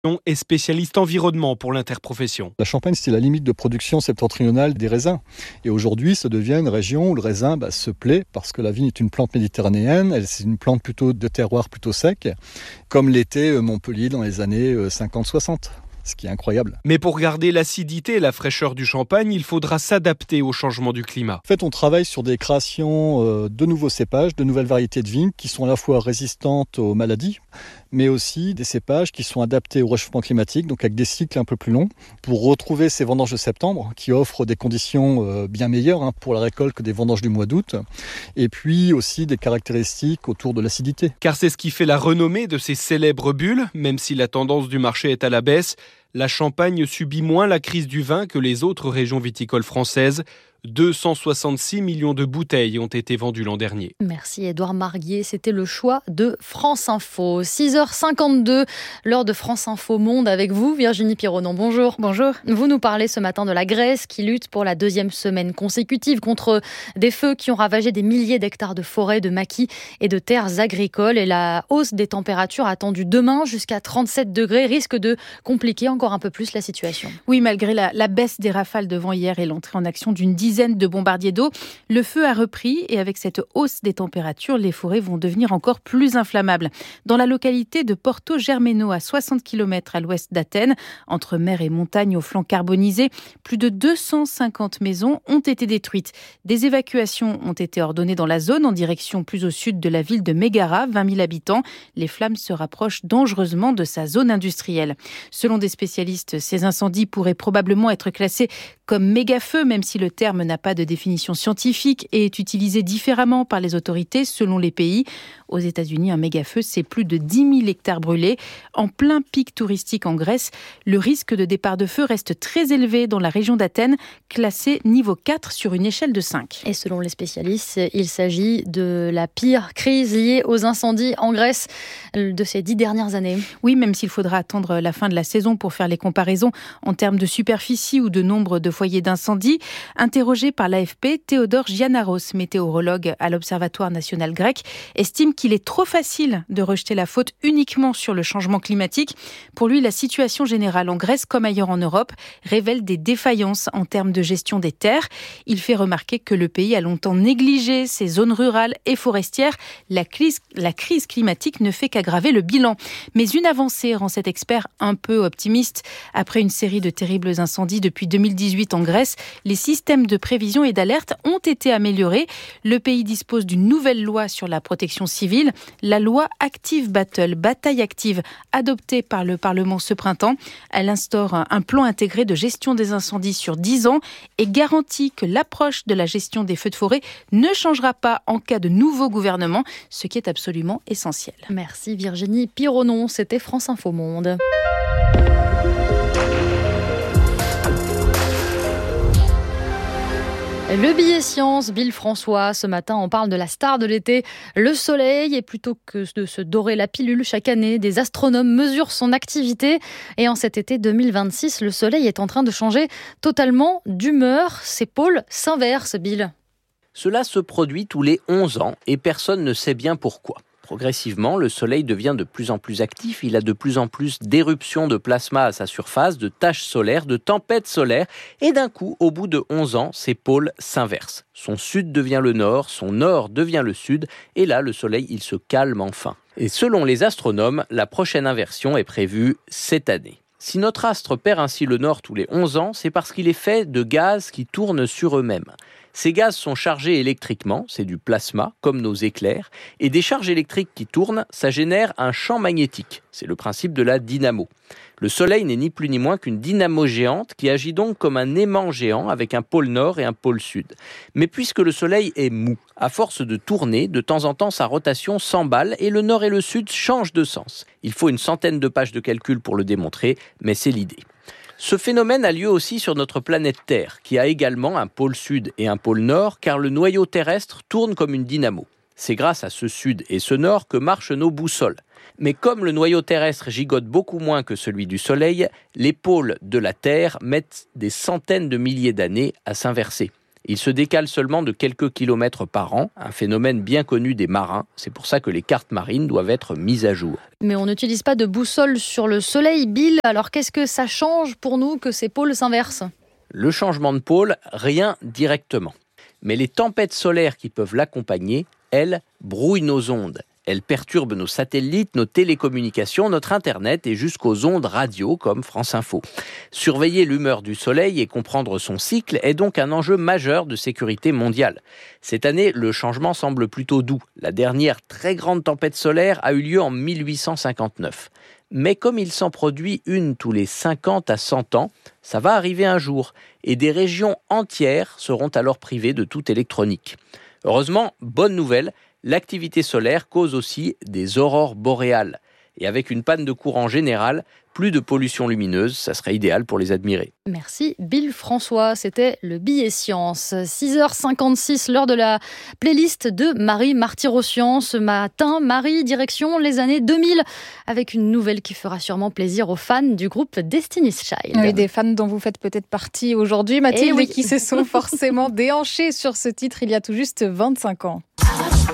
est spécialiste environnement pour l'Interprofession. La Champagne, c'était la limite de production septentrionale des raisins. Et aujourd'hui, ça devient une région où le raisin se plaît parce que la vigne est une plante méditerranéenne. C'est une plante plutôt de terroir plutôt sec, comme l'était Montpellier dans les années 50-60. Ce qui est incroyable. Mais pour garder l'acidité et la fraîcheur du champagne, il faudra s'adapter au changement du climat. En fait, on travaille sur des créations de nouveaux cépages, de nouvelles variétés de vignes qui sont à la fois résistantes aux maladies, mais aussi des cépages qui sont adaptés au réchauffement climatique, donc avec des cycles un peu plus longs, pour retrouver ces vendanges de septembre qui offrent des conditions bien meilleures pour la récolte que des vendanges du mois d'août, et puis aussi des caractéristiques autour de l'acidité. Car c'est ce qui fait la renommée de ces célèbres bulles, même si la tendance du marché est à la baisse. La Champagne subit moins la crise du vin que les autres régions viticoles françaises. 266 millions de bouteilles ont été vendues l'an dernier. Merci Édouard Marguier, c'était le choix de France Info. 6h52, l'heure de France Info Monde avec vous, Virginie Pironon. Bonjour. Bonjour. Vous nous parlez ce matin de la Grèce qui lutte pour la deuxième semaine consécutive contre des feux qui ont ravagé des milliers d'hectares de forêts, de maquis et de terres agricoles. Et la hausse des températures attendue demain jusqu'à 37 degrés risque de compliquer encore un peu plus la situation. Oui, malgré la baisse des rafales de vent hier et l'entrée en action d'une dizaine de bombardiers d'eau, le feu a repris et avec cette hausse des températures, les forêts vont devenir encore plus inflammables. Dans la localité de Porto Germeno, à 60 km à l'ouest d'Athènes, entre mer et montagne au flanc carbonisé, plus de 250 maisons ont été détruites. Des évacuations ont été ordonnées dans la zone en direction plus au sud de la ville de Mégara, 20 000 habitants. Les flammes se rapprochent dangereusement de sa zone industrielle. Selon des spécialistes, ces incendies pourraient probablement être classés comme méga-feu, même si le terme n'a pas de définition scientifique et est utilisé différemment par les autorités selon les pays. Aux États-Unis, un méga-feu, c'est plus de 10 000 hectares brûlés. En plein pic touristique en Grèce, le risque de départ de feu reste très élevé dans la région d'Athènes, classé niveau 4 sur une échelle de 5. Et selon les spécialistes, il s'agit de la pire crise liée aux incendies en Grèce de ces 10 dernières années. Oui, même s'il faudra attendre la fin de la saison pour faire les comparaisons en termes de superficie ou de nombre de foyers d'incendie. Interrogé par l'AFP, Théodore Giannaros, météorologue à l'Observatoire national grec, estime qu'il est trop facile de rejeter la faute uniquement sur le changement climatique. Pour lui, la situation générale en Grèce comme ailleurs en Europe révèle des défaillances en termes de gestion des terres. Il fait remarquer que le pays a longtemps négligé ses zones rurales et forestières. La crise climatique ne fait qu'aggraver le bilan. Mais une avancée rend cet expert un peu optimiste. Après une série de terribles incendies depuis 2018 en Grèce, les systèmes de prévision et d'alerte ont été améliorés. Le pays dispose d'une nouvelle loi sur la protection civile, la loi Active Battle, bataille active, adoptée par le Parlement ce printemps. Elle instaure un plan intégré de gestion des incendies sur 10 ans et garantit que l'approche de la gestion des feux de forêt ne changera pas en cas de nouveau gouvernement, ce qui est absolument essentiel. Merci Virginie Pironon, c'était France Info Monde. Le billet science, Bill François. Ce matin, on parle de la star de l'été, le soleil. Et plutôt que de se dorer la pilule chaque année, des astronomes mesurent son activité. Et en cet été 2026, le soleil est en train de changer totalement d'humeur. Ses pôles s'inversent, Bill. Cela se produit tous les 11 ans et personne ne sait bien pourquoi. Progressivement, le Soleil devient de plus en plus actif, il a de plus en plus d'éruptions de plasma à sa surface, de taches solaires, de tempêtes solaires, et d'un coup, au bout de 11 ans, ses pôles s'inversent. Son sud devient le nord, son nord devient le sud, et là, le Soleil, il se calme enfin. Et selon les astronomes, la prochaine inversion est prévue cette année. Si notre astre perd ainsi le nord tous les 11 ans, c'est parce qu'il est fait de gaz qui tournent sur eux-mêmes. Ces gaz sont chargés électriquement, c'est du plasma, comme nos éclairs, et des charges électriques qui tournent, ça génère un champ magnétique. C'est le principe de la dynamo. Le Soleil n'est ni plus ni moins qu'une dynamo géante qui agit donc comme un aimant géant avec un pôle nord et un pôle sud. Mais puisque le Soleil est mou, à force de tourner, de temps en temps sa rotation s'emballe et le nord et le sud changent de sens. Il faut une centaine de pages de calcul pour le démontrer, mais c'est l'idée. Ce phénomène a lieu aussi sur notre planète Terre, qui a également un pôle sud et un pôle nord, car le noyau terrestre tourne comme une dynamo. C'est grâce à ce sud et ce nord que marchent nos boussoles. Mais comme le noyau terrestre gigote beaucoup moins que celui du Soleil, les pôles de la Terre mettent des centaines de milliers d'années à s'inverser. Il se décale seulement de quelques kilomètres par an, un phénomène bien connu des marins. C'est pour ça que les cartes marines doivent être mises à jour. Mais on n'utilise pas de boussole sur le soleil, Bill. Alors qu'est-ce que ça change pour nous que ces pôles s'inversent ? Le changement de pôle, rien directement. Mais les tempêtes solaires qui peuvent l'accompagner, elles, brouillent nos ondes. Elles perturbent nos satellites, nos télécommunications, notre Internet et jusqu'aux ondes radio comme France Info. Surveiller l'humeur du Soleil et comprendre son cycle est donc un enjeu majeur de sécurité mondiale. Cette année, le changement semble plutôt doux. La dernière très grande tempête solaire a eu lieu en 1859. Mais comme il s'en produit une tous les 50 à 100 ans, ça va arriver un jour. Et des régions entières seront alors privées de toute électronique. Heureusement, bonne nouvelle, l'activité solaire cause aussi des aurores boréales. Et avec une panne de courant générale, plus de pollution lumineuse, ça serait idéal pour les admirer. Merci Bill François, c'était le billet science. 6h56, l'heure de la playlist de Marie Martirossian. Ce matin, Marie, direction les années 2000, avec une nouvelle qui fera sûrement plaisir aux fans du groupe Destiny's Child. Oui, des fans dont vous faites peut-être partie aujourd'hui, Mathilde, oui. et qui se sont forcément déhanchés sur ce titre il y a tout juste 25 ans.